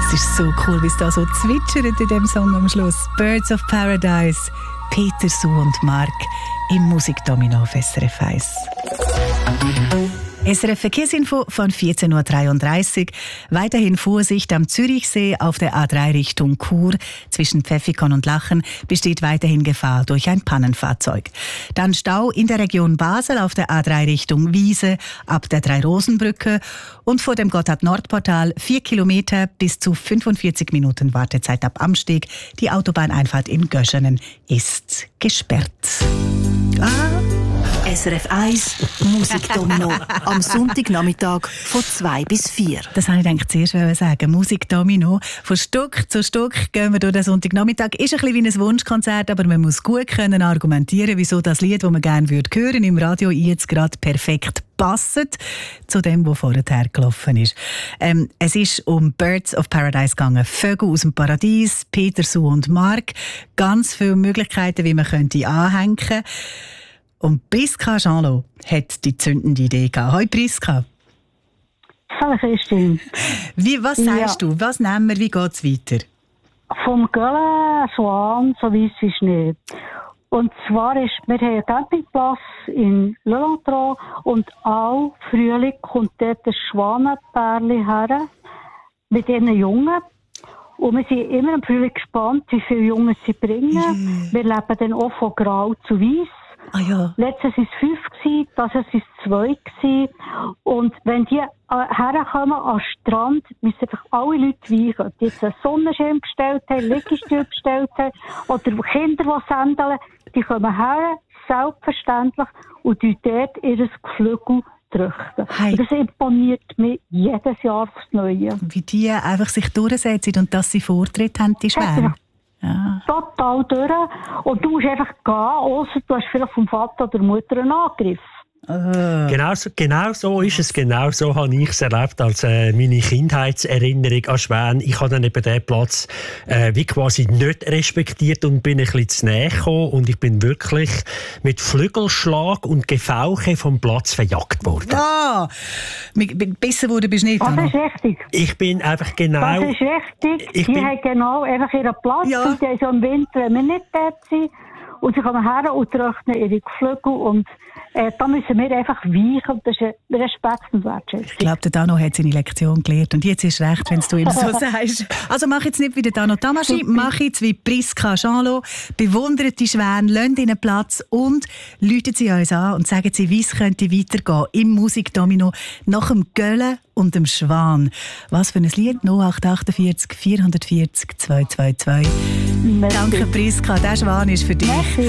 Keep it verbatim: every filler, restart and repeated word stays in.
Es ist so cool, wie es da so zwitschert in dem Song am Schluss. Birds of Paradise, Peter, Sue und Mark im Musikdomino auf S R F eins. S R F Verkehrsinfo von vierzehn Uhr dreiunddreißig. Weiterhin Vorsicht am Zürichsee auf der A drei Richtung Chur. Zwischen Pfäffikon und Lachen besteht weiterhin Gefahr durch ein Pannenfahrzeug. Dann Stau in der Region Basel auf der A drei Richtung Wiese ab der Drei-Rosen-Brücke. Und vor dem Gotthard-Nord-Portal vier Kilometer bis zu fünfundvierzig Minuten Wartezeit ab Amsteg. Die Autobahneinfahrt in Göschenen ist gesperrt. Ah. S R F eins Musikdomino am Sonntagnachmittag von zwei bis vier. Das wollte ich eigentlich zuerst sagen. Musikdomino. Von Stück zu Stück gehen wir durch den Sonntagnachmittag. Ist ein bisschen wie ein Wunschkonzert, aber man muss gut können argumentieren, wieso das Lied, das man gerne hören würde, im Radio jetzt gerade perfekt passt zu dem, was vorher gelaufen ist. Ähm, es ist um Birds of Paradise gegangen. Vögel aus dem Paradies, Peter, Sue und Mark. Ganz viele Möglichkeiten, wie man könnte anhängen könnte. Und Priska Jeanlot hat die zündende Idee gehabt. Hoi Priska. Hallo Christine. Wie, was sagst ja. du? Was nehmen wir? Wie geht es weiter? Vom Göllen Schwan, so weiss ist Schnee. Und zwar ist, wir haben einen Campingplatz in Le Lantron und all Frühling kommt dort ein Schwanenpärli her mit ihren Jungen. Und wir sind immer im Frühling gespannt, wie viele Jungen sie bringen. Yeah. Wir leben dann auch von grau zu weiss. Ah, ja. Letztes waren es fünf, dieses Jahr waren es zwei. Und wenn die herkommen am Strand, müssen einfach alle Leute weichen. Die jetzt einen Sonnenschirm gestellt haben, Liegestühle gestellt haben oder Kinder, die sändeln, die kommen her, selbstverständlich, und die dort ihr Geflügel tröchten. Hey. Und das imponiert mir jedes Jahr aufs Neue. Wie die einfach sich durchsetzen und dass sie Vortritt haben, die Schwäne. Ja. Total durch. Und du musst einfach gehen, ausser du hast vielleicht vom Vater oder Mutter einen Angriff. Uh. Genau, so, genau so ist es. Genau so habe ich es erlebt als äh, meine Kindheitserinnerung an Schwäne. Ich habe dann eben diesen Platz äh, wie quasi nicht respektiert und bin ein bisschen zu nahe gekommen. Und ich bin wirklich mit Flügelschlag und Gefauche vom Platz verjagt worden. Ah, besser wurde bist du nicht. Das ist richtig. Ich bin einfach genau... Das ist richtig. Ich die bin... haben genau einfach ihren Platz. Ja. Und die haben so im Winter, wenn wir nicht dort sind. Und sie kommen her und trocknen ihre Geflügel. Und äh, da müssen wir einfach weichen. Das ist ein Respekt und Wertschätzung. Ich glaube, der Dano hat seine Lektion gelernt. Und jetzt ist recht, wenn du ihm so sagst. Also mach jetzt nicht wie der Dano Tamaschi, mach jetzt wie Priska Jeanlot. Bewundert die Schwäne, lasst ihnen Platz und läutet sie uns an und sagen sie, wie es könnte weitergehen im Musikdomino nach dem Göllen und dem Schwan. Was für ein Lied? null acht achtundvierzig vierhundertvierzig zweihundertzweiundzwanzig. Danke Priska, der Schwan ist für dich. Merci.